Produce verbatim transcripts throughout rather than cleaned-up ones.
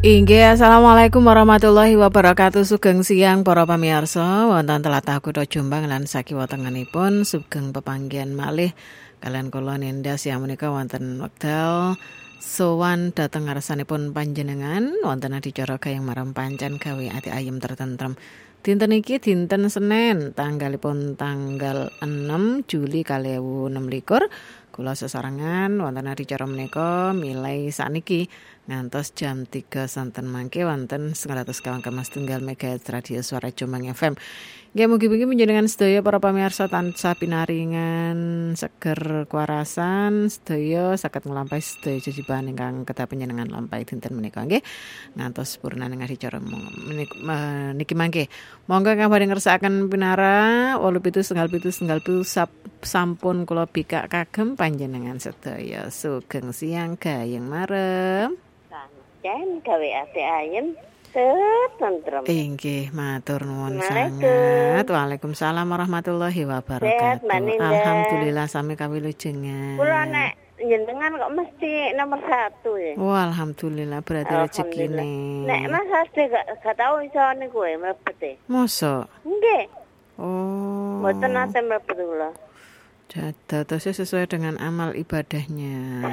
Inggih, assalamualaikum warahmatullahi wabarakatuh. Sugeng siang para pamirsa, wonten tlatah Kutha Jombang lan sakiwa tengenipun sugeng pepanggihan malih kalian kula Ninda siang menika wonten wekdal sowan dhateng ngarsanipun panjenengan wonten adicara gayeng marem pancen gawe ati ayem tertentrem. Dinten iki dinten Senin, tanggalipun tanggal enam Juli dua ribu enam belas. Kula sesarengan wonten adicara menika milai sakniki ngantos jam tiga santen mangke wonten setengah atus kawan koma setunggal megahertz radio suara Jombang F M. Nggih mugi-mugi panjenengan sedaya para pamirsa tansah pinaringan seger kuarasan sedaya saged nglampahi sedaya jejiban ingkang kedah panjenengan lampahi dinten menika nggih ngantos purnaning adicara niki mangke. Monggo kang badhe ngersakaken pinara wolu pitu setunggal pitu setunggal pitu sampun kula bikak kagem panjenengan sedaya. Sugeng siang gayeng marem. Pancen gawe ati ayem tentrem. Inggih, matur nuwun sanget. Waalaikumsalam warahmatullahi wabarakatuh. Alhamdulillah sami kawilujengan. Kula nek jenengan kok mesti nomor satu ya. Oh, alhamdulillah berarti rezekine. Nek Mas Asde gak, gak tau iso niku e mlebet e. Mosok? Nggih. Oh. Mboten nate mlebet kula. Dados sesuai dengan amal ibadahnya.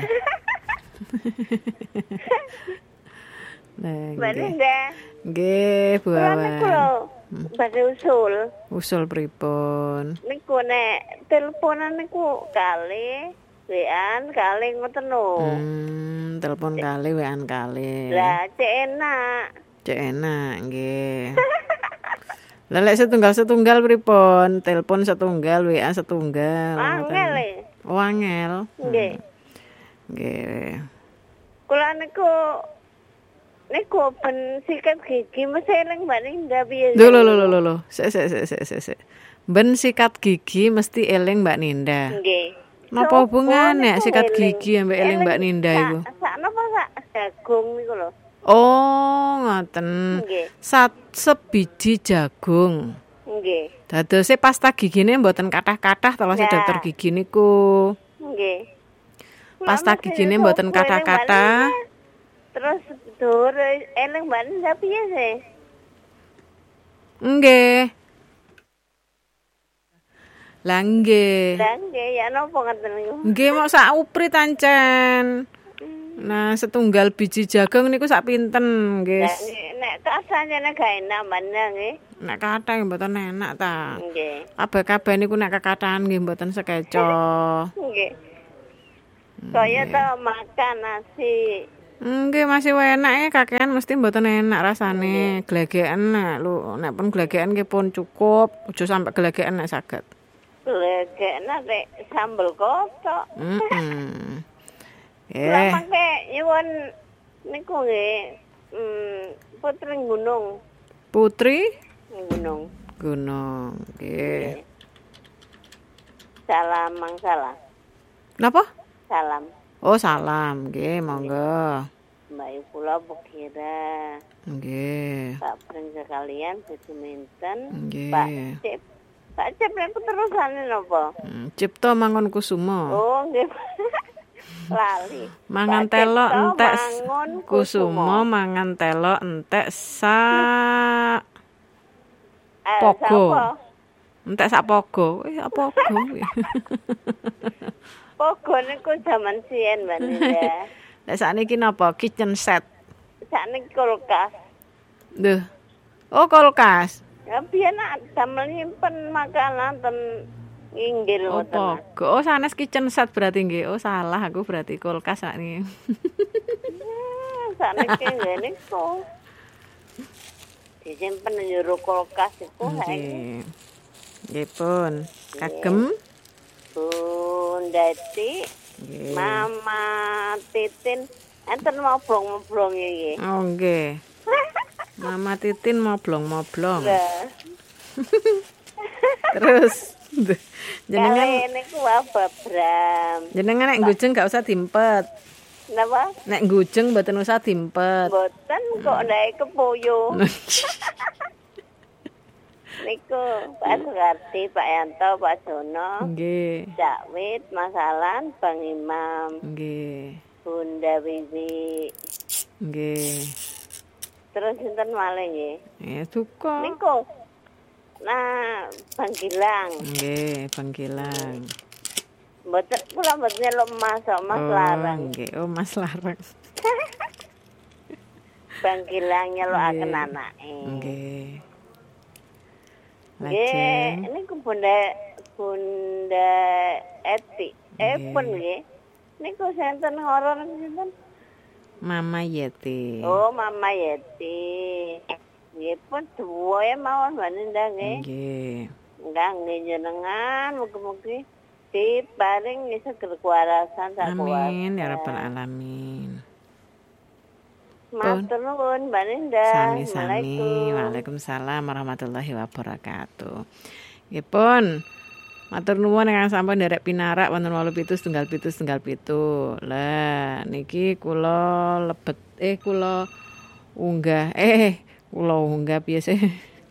Nah, nggih. Nggih, Bu Awan. Badhe usul. Usul pripun? Niku nek teleponan niku kali W A-an kali ngoten lho. Hmm, telepon kali W A-an kali. Lah, cek enak. Cek enak, nggih. Lah lek setunggal-setunggal pripun? Telepon setunggal, W A setunggal. Angel e. Oh, angel. Nggih. Nggih. Kula niku niku ben sikat gigi mesti eling Mbak Ninda piye. Lho lho lho lho lho. Sik sik sik sik sik. Ben sikat gigi mesti eling Mbak Ninda. Nggih. Napa hubungane sikat gigi ambek eling Mbak Ninda iku? Sak napa sak jagung niku lho. Oh, ngoten. Nggih. Sat sebiji jagung. Nggih. Dadose pasta gigine mboten kathah-kathah to si dokter gigi niku. Nggih. Pasta gigine mboten kathah-kathah. Terus dur eling Mbak Ninda piye sih? Nggih. Lah nggih. Lah nggih, ya napa ngoten niku? Nggih mok sak uprit ancen. Nah, setunggal biji jagung niku sak pinten, nggih. Nek kasane gak enak manang nggih. Nek kathah mboten enak ta. Nggih. Kabeh-kabeh niku nek kekathan nggih mboten sekeco. Nggih. Kaya ta makan nasi. Nggih masih enak ya kakean mesti mboten enak rasane. Glegeken nek lu nek pun glegeken nggih pun cukup, aja sampe glegeken nek saged. Glegeken nek sambel kotok. Heeh. Eh. Mangke nyuwun niku nggih. Hmm, Putri Gunung. Putri Gunung. Gunung. Nggih. Salam mangsalah. Napa? Salam. Oh, salam. Nggih, monggo. Mbak kula Bukira. Nggih. Pak Pring sekalian Budiminten. Nggih. Pak Cip. Pak Cip niku terusane napa? Hmm, Cipto Mangun Kusumo. Oh, nggih. Lali. Mangan telo entek Kusumo, mangan telo entek sa pogo. Entek sak pogo. Eh, apa pogo? Pogo niku jaman siyen Mbak Ninda. Lah sakniki napa? Kitchen set. Sakniki kulkas. Duh. Oh, kulkas. Ya biyen damel nyimpen makanan ten inggil oh, ngoten. Oh, sanes kitchen set berarti nggih. Oh, salah aku berarti kulkas sakniki. Hmm, sakniki nggih niku. Disimpen njero kulkas iku nggih. Nggih pun. Kagem Dati nggih. Mama Titin enten moblong-moblong iki. Oh nggih. Mama Titin moblong-moblong. Terus jenengan niku babram. Jenengan nek ngujeng gak usah dimpet. Napa? Nek ngujeng mboten usah dimpet. Mboten kok nek kepoyo. Niku Pak Sukarti, Pak Yanto, Pak Jono. Nggih. Cak Wit, Mas Alan, Bang Imam. Nggih. Bunda Wiwi. Nggih. Terus sinten malih nggih? Ya duka. Niku. Nah, Bang Gilang. Nggih, Bang Gilang. Mboten kula mboten nyeluk Mas, Mas oh, Larang. Nggih, oh Mas Larang. Bang Gilang nyelukaken anake. Nggih. Nggih, niku Bunda Bunda Eti. Eh pun nggih. Niku sinten ngoro niku sinten? Mama Yeti. Oh, Mama Yeti. Nggih pun duwe mawon Baninda nggih. Nggih. Enggak nggih jenengan mugi-mugi diparing seger kewarasan sak kuwasa. Amin ya rabbal alamin. Matur nuwun Baninda. Sami-sami. Waalaikumsalam warahmatullahi wabarakatuh. Nggih pun. Matur nuwun ingkang sampun nderek pinarak wonten wolu pitu setunggal pitu setunggal pitu. Lah niki kula lebet eh kula unggah eh kula unggah piye sih?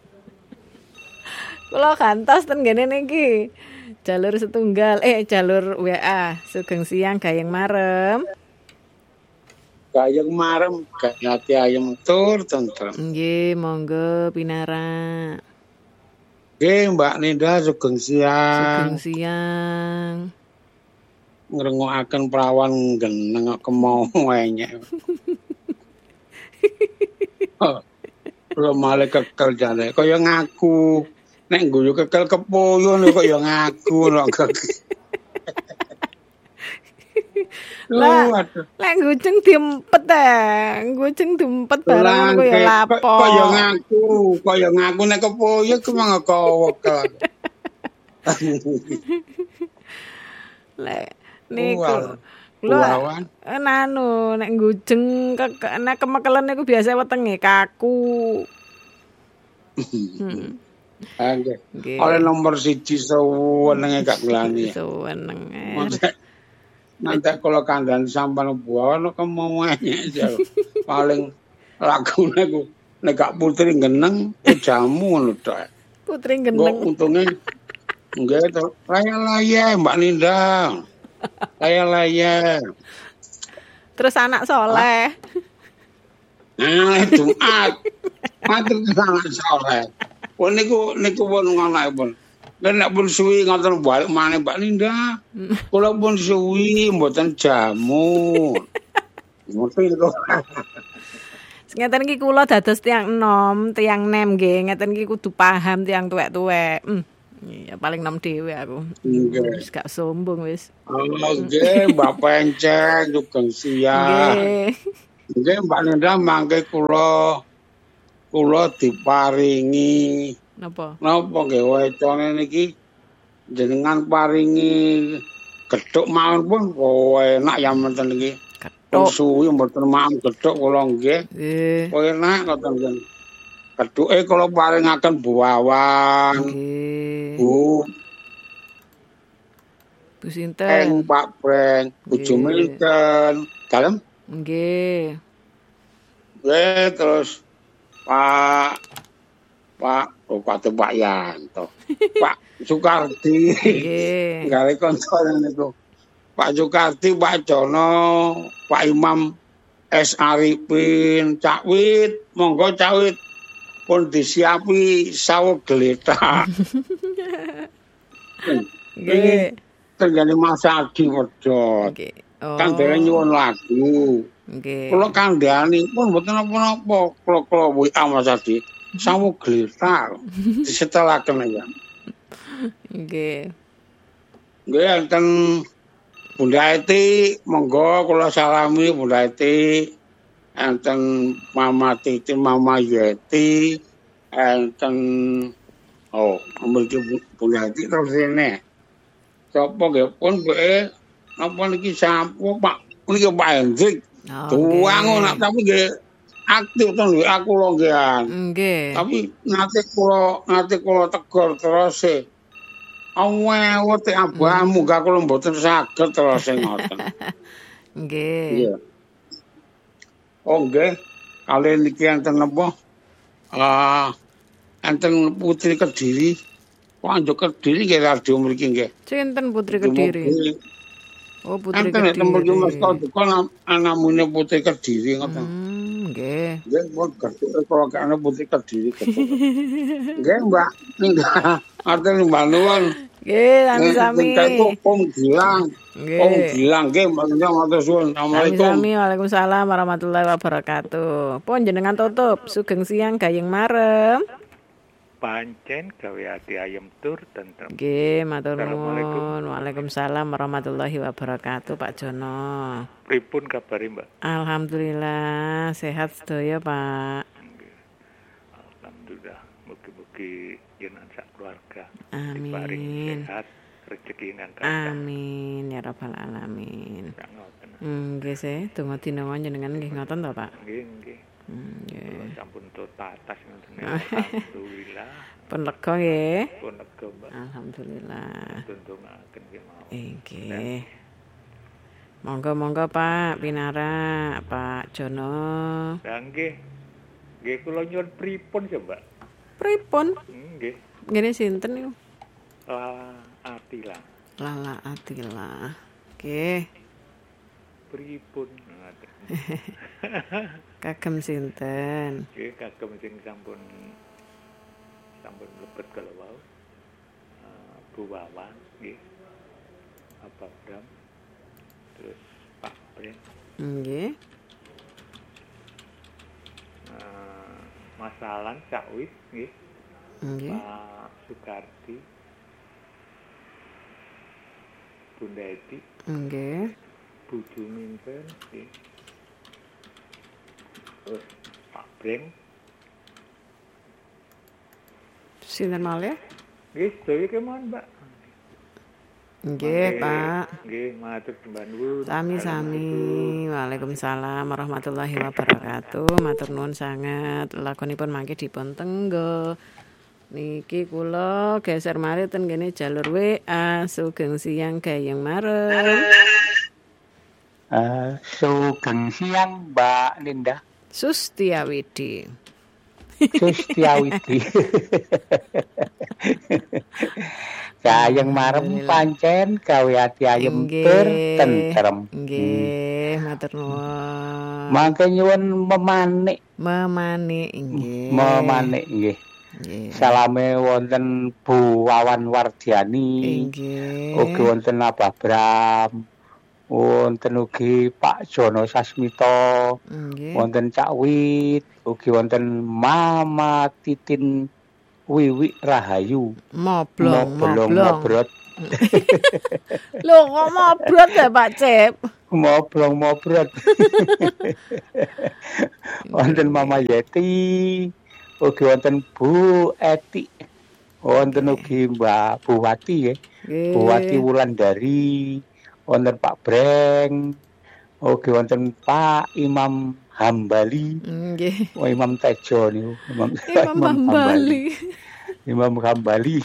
Kula gantos ten ngene niki. Jalur setunggal eh jalur W A Sugeng Siang Gayeng Marem. Gayeng Marem gati ayem tur tentrem. Nggih, monggo pinarak. Nggih, Mbak Ninda Sugeng Siang. Sugeng Siang. Ngrengokaken prawan geneng kok kemau enyek. Oh, kula malah kekel jane kaya ngaku. Nek ngguyu kekel kepoyo kok ya ngaku kok. Lah, lek nguceng diempet ta. Nguceng diempet barang ngono ya lapo. Kok ya ngaku, kok ya ngaku nek kepoyo ku mangko wekel. Lek niku lho anu nek nguceng nek kemekelen niku biasa wetenge kaku. Hmm. Nggih. Oleh nomor siji sewenenge gak nglani. Sewenenge. Nanti kalau kandhan sampean buah kemuanya paling lagune ku nek gak putri geneng jamu ngono tok. Putri geneng. Kok untunge nggih to. Laya-laya Mbak Ninda. Laya-laya. Terus anak soleh. Ah, Jumat. Matur anak soleh. Pun niku niku pun anake pun. Nek pun suwi ngoten balik maneh Mbak Ninda. Kula pun suwi mboten jamu. Ngoten kok. Ngeten iki kula dados tiyang enom, tiyang nem nggih. Ngeten iki kudu paham tiyang tuwek-tuwek. Hmm. Ya paling nom dhewe aku. Nggih. Wis gak sombong wis. Oh, nggih, Mbak Pencen Sugeng Siang. Nggih. Nggih, Mbak Ninda mangke kula kula diparingi Napa? Napa nggih wecone niki jenengan paringi gethuk mawon pun oh, enak ya menten niki. Gethuk suwi mboten maem gethuk kula nggih. Nggih. Oh, enak ngoten nggih. Gethuke kula paringaken buawan. Nggih. Bu. Bu sinten? Pak Pren, Bojo Milken. Dalem? Nggih. Nggih, terus Pak Pak Oh, Pak Pak Yanto. Pak Sukardi. Nggih. Gawe kancane niku. Pak Sukardi, Pak Jono, Pak Imam S Arifin, Cak Wit, monggo Cak Wit pun disiapi sawo geletak. Nggih. Tenggane Mas Adi wedhot. Nggih. Oh. Kan dhewe nyuwun lagu. Nggih. Kula kandhani pun mboten napa-napa. Kula-kula W A Mas Adi. Sawo gletar disetelaken ya. Nggih. Nggih enten Bunda Eti, monggo kula salami Bunda Eti. Enten Mama Titi, Mama Yeti, enten oh, mriki Bunda Eti terus rene. Sapa nggih pun kowe napa niki sampun Pak? Niki Pak Hendrik. Tuang nak tapi nggih aktif to lho aku lho nggih. Nggih. Tapi nate kula nate kula tegur terus e. Awet abahmu gak kula mboten saged terus ngoten. Nggih. Iya. Oh nggih. Kali niki enten napa? Ah enten Putri Kediri. Kok anjuk Kediri nggih radio mriki nggih. Sinten Putri Kediri? Oh, Putri Enten nek tempat Kediri. Mas Kodukon anamune Putri Kediri ngoten. Hmm, nggih. Nggih, pun gedhe kolokane Putri Kediri gedhe. Nggih, Mbak. Enggak. Atur Mbak Nuwun. Nggih, sami-sami. Tingkatku Om Gilang. Om Nggih. Gilang nggih, maksudnya matur suwun. Assalamualaikum. Sami-sami. Waalaikumsalam warahmatullahi wabarakatuh. Pun jenengan tutup. Sugeng siang gayeng marem. Pancen gawe ati ayam tur tentrem. Nggih, matur Assalamualaikum. nuwun. Waalaikumsalam warahmatullahi wabarakatuh, Pak Jono. Pripun kabare, Mbak? Alhamdulillah sehat sedaya, Pak. Nggih. Alhamdulillah, mugi-mugi jenengan sak keluarga diparing Amin. sehat, rezeki ingkang kathah. Amin ya rabbal alamin. Sak ngoten. Nggih sih, donga dinawa jenengan nggih ngoten to, Pak. Nggih, nggih. Hmm, nggih. Kula sampun totatas ngoten. Alhamdulillah. Pun lega nggih. Pun lega, Mbak. Alhamdulillah. Tuntungaken nggih mawon. Nggih. Monggo-monggo Pak Pinara, Pak Jono. Lah nggih. Nggih kula nyuwun pripun ya, Mbak? Pripun? Nggih. Ngene sinten niku? Lala Atila. Lala Atila. Nggih. Pripun ngoten. Kagem sinten? Nggih kagem sing sampun sampun mlebet kala wau. Uh, Bu Wawan nggih. Apa Bram. Terus Pak Bren. Nggih. Uh, Mas Alan Sakwis nggih. Nggih. Pak Sukarti. Bunda Eti. Nggih. Bu Juminten nggih. Terus Pak Breng. Sinten malih? Nggih, sedaya kemawon, Mbak. Nggih, Pak. Nggih, matur sembah nuwun. Sami-sami. Waalaikumsalam warahmatullahi wabarakatuh. Matur nuwun sanget. Lakonipun mangke dipun tenggo. Niki kula geser mari ten kene jalur W A. Sugeng siang gayeng marem. Uh, sugeng siang Mbak Linda. Sustiawidi. Sustiawidi. Gayeng marem pancen gawe ati ayem tur tentrem. Nggih, matur nuwun. Mangke nyuwun memanik. Memanik nggih. Memanik nggih. Nggih. Salame wonten Bu Wawan Wardiani. Nggih. Ugi wonten Abah Bram. Wonten ugi Pak Jono Sasmito. Nggih. Wonten Cak Wit, ugi wonten Mama Titin Wiwi Rahayu. Moblong, moblong moblong. mobrot. Lho kok mobrot ya Pak Cep? Moblong mobrot. Wonten Mama Yeti, ugi wonten Bu Eti. Wonten ugi Mbak Buwati ya. Buwati Wulandari. Wonten Pak Breng. Ugi wonten Pak Imam Hambali. Nggih. Oh, Imam Tejo niku. Imam, Imam, Imam Hambali. Imam Hambali.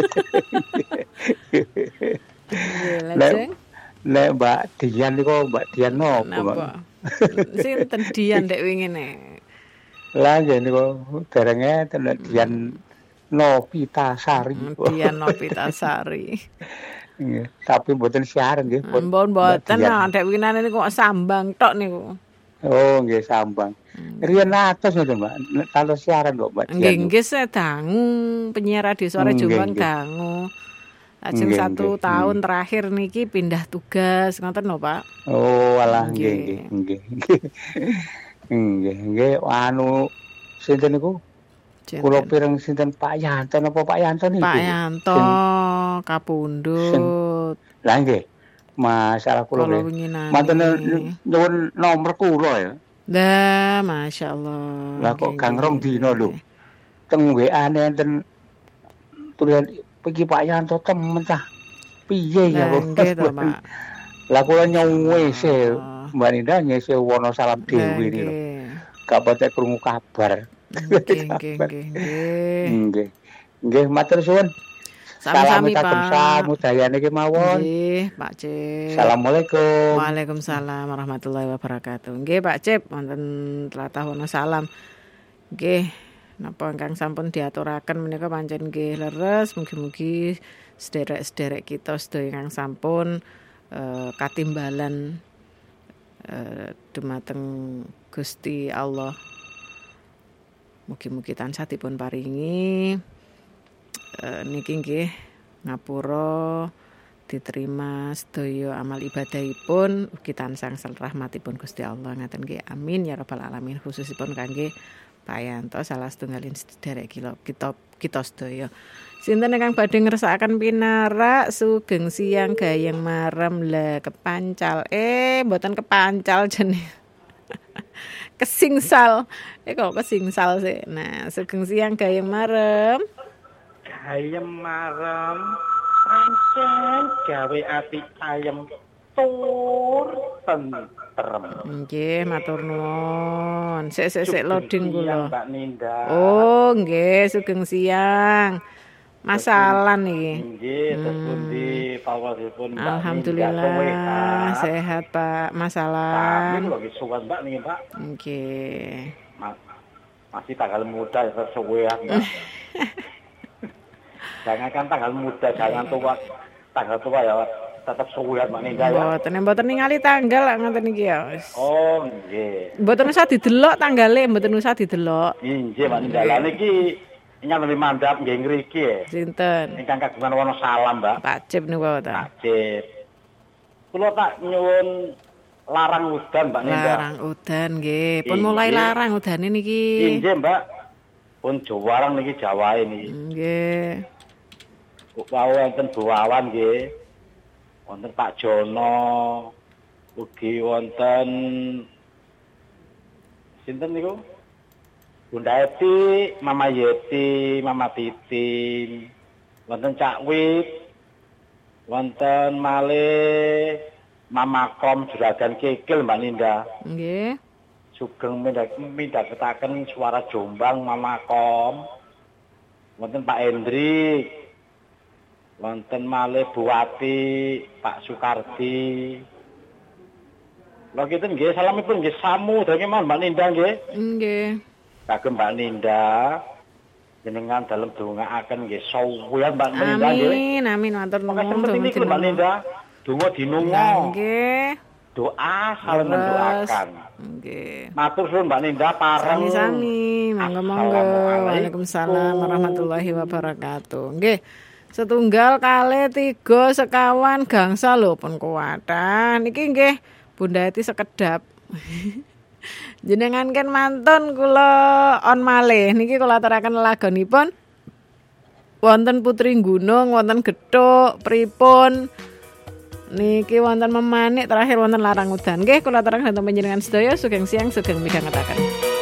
Nggih, Nek, lajeng. nek Mbak Dian niku Mbak Dian nopo, Mbak? Napa? Sinten Dian dek wingine? Lah nggih niku derenge ten Dian Nopitasari. Dian Nopitasari. Nggih, tapi mboten siaran nggih. Mbon mboten nah dek winane niku kok sambang tok niku. Oh, nggih sambang. Riyen atos ngoten, Mbak. Kalau siaran kok Mbak Dian. Nggih, nggih sedangu penyiar radio suara Jombang dangu. Lajeng satu tahun terakhir niki pindah tugas ngoten lho, Pak. Oh, alah nggih, nggih, nggih. Nggih, nggih anu sinten niku? Kula pireng sinten Pak Yanto napa Pak Yanto niki? Pak Yanto kapundhut. Lah nggih. Masalah kula nggih. Manten nyuwun nomor kula ya. Lah, masyaallah. Lah kok Kang rong dina lho. Teng W A-ne enten tulisan iki Pak Yanto temen tah. Piye ya kok? Nggih to, Pak. Lah kula nyuwe se Mbak Ninda nyese wono salam dhewe niku. Gak patek krungu kabar. Nggih, nggih, nggih, nggih. Nggih. Nggih, matur suwun. Sami-sami, Pak. Samudayane ki mawon. Nggih, Pak Cep. Assalamualaikum. Waalaikumsalam warahmatullahi wabarakatuh. Nggih, Pak Cep, wonten tlatah wono salam. Nggih, napa ingkang sampun diaturaken menika pancen nggih leres, mugi-mugi sederek-sederek kita sedaya ingkang sampun uh, katimbalan uh, dumateng Gusti Allah. Mugi-mugi tansah dipun paringi uh, niki nggih ngapura diterima sedaya amal ibadahipun, ugi tansah rahmatipun Gusti Allah ngaten nggih. Amin ya rabbal alamin. Khususipun kangge Pak Yanto salah setunggalin sederek kita kita kita sedaya. Sinten ingkang badhe ngersakaken pinarak sugeng siang gayeng marem lah kepancal. Eh mboten kepancal jenenge. Kesingsal. Eh kok kesingsal sih. Nah, sugeng siang gayeng marem. Gayeng marem pancen gawe ati ayem tur tentrem. Nggih, matur nuwun. Sik sik sik loading kula. Mbak Ninda. Oh, nggih, sugeng siang. Masalan iki. Nggih, sepundi pawasipun Mbak Alhamdulillah sehat Pak. Masalah. Tapi lagi suwan Mbak niki, Pak. Nggih. Mas, masih tanggal muda sesuai ya. Jangan kan tanggal muda, jangan tua. Tanggal tua ya tetap suwe Mbak Ninda ya. Mboten mboten ningali tanggal lak ngoten iki ya. Oh, nggih. Mboten usah didelok tanggale, mboten usah didelok. Nggih, Mbak Ninda. Lah niki nyambi mandap nggih ngriki ya. Sinten? Ingkang kagungan wana salam, Mbak. Pak Cip niku ta. Pak Cip. Kula tak nyuwun larang udan, Mbak Ninda. Larang udan nggih. Pun mulai larang udane niki. Nggih, Mbak. Pun Jawarang niki Jawahe niki. Nggih. Wau wonten Buawan nggih. Wonten Pak Jono. Ugi wonten sinten niku? Bunda Eti, Mama Yeti, Mama Titin. Wonten Cak Wit. Wonten malih Mama Kom Juragan Kekil Mbak Ninda. Nggih. Sugeng midhaketaken suara Jombang Mama Kom. Wonten Pak Hendrik. Wonten malih Buwati, Pak Sukardi. Lha kinten nggih salamipun nggih samu dene Mbak Ninda nggih. Nggih. Kagem Mbak Ninda jenengan dalem dongaaken nggih sowan Mbak Ninda nggih. Amin, amin matur nuwun. Makasih niki Mbak Ninda. Donga dinunga. Nggih. Doa saling mendoakan. Nggih. Matur suwun Mbak Ninda pareng. Sami-sami, monggo-monggo. Waalaikumsalam warahmatullahi wabarakatuh. Nggih. Setunggal kali tiga sekawan gangsal lho pun kuwatan. Iki nggih Bunda Eti sekedap. Jenengan kan mantun kula on malih niki kula aturaken lagonipun. Wonten Putri Gunung, wonten Gethuk, pripun? Niki wonten Memanik, terakhir wonten Larang Udan. Nggih kula aturaken dhateng panjenengan sedaya sugeng siang sugeng midhangetaken.